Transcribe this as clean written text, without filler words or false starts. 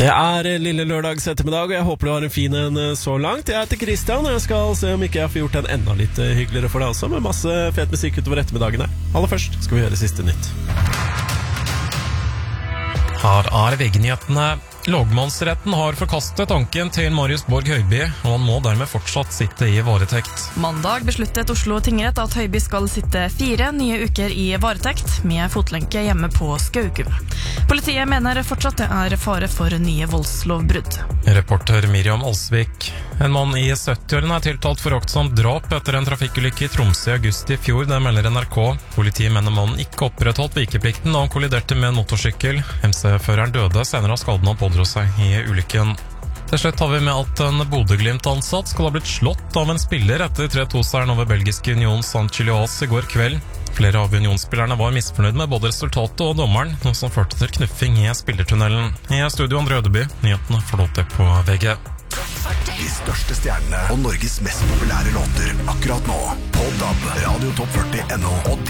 Det lille lørdags ettermiddag, og jeg håper du har en fin en så langt. Jeg heter Kristian, og jeg skal se om ikke jeg får gjort den enda litt hyggeligere for deg også, med masse fet musikk utover ettermiddagene. Aller først skal vi høre siste nytt. Her VG-nyhetene. Lagmannsretten har forkastet tanken til Marius Borg Høiby, og han må dermed fortsatt sitte i varetekt. Mandag besluttet Oslo tingrett at Høiby skal sitte 4 nye uker i varetekt, med fotlenke hjemme på Skaugum. Politiet mener fortsatt det fare for nye voldslovbrudd. Reporter Miriam Alsvik. En mann i 70-årene tiltalt for aktsomt drap etter en trafikkulykke i Tromsø i august i fjor, det melder NRK. Politiet mener mannen ikke opprettholdt vikeplikten da han kolliderte med en motorsykkel. MC-føreren døde, senere av skadene han pådro seg i ulykken. Til slutt har vi med at en Bodø-Glimt-ansatt skal ha blitt slått av en spiller etter 3-2-seieren over belgiske Union Saint-Gilloise i går kveld. Flere av Union-spillerne var misfornøyd med både resultatet og dommeren, noe som førte til knuffing i spillertunnelen. I studio Andre Ødeby, nyhetene får lov til på VG. De største stjernene og Norges mest populære låter akkurat nå på DAB, Radio Top 40.no og